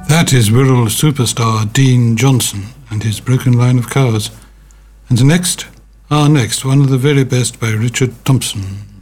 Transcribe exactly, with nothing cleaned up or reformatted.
That is Wirral superstar Dean Johnson and his Broken Line of Cars. And next, our next, one of the very best by Richard Thompson.